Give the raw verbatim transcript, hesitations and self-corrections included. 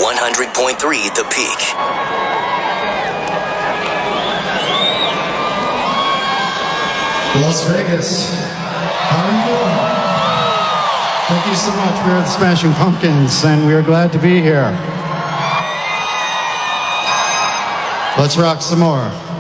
one hundred point three The Peak. Las Vegas, how are you doing? Thank you so much. We are the Smashing Pumpkins, and we are glad to be here. Let's rock some more.